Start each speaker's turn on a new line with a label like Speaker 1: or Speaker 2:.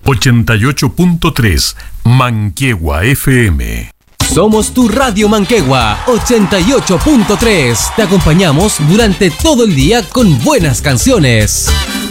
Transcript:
Speaker 1: 88.3 Manquehue FM.
Speaker 2: Somos tu Radio Manquehue 88.3. Te acompañamos durante todo el día con buenas canciones.